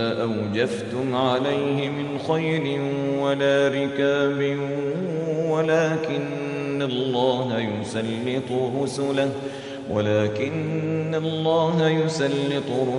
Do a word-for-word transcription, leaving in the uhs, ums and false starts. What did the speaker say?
أوجفتم عليه من خيل ولا ركاب ولكن الله يسلط رسله ولكن الله يسلط رسله